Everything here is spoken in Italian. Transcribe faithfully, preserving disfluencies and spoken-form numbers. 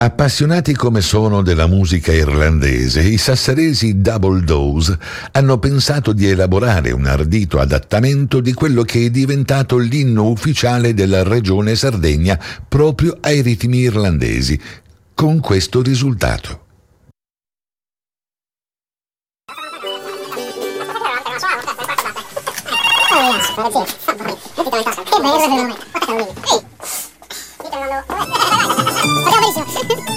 Appassionati come sono della musica irlandese, i sassaresi Double Dose hanno pensato di elaborare un ardito adattamento di quello che è diventato l'inno ufficiale della regione Sardegna proprio ai ritmi irlandesi, con questo risultato. Che bello!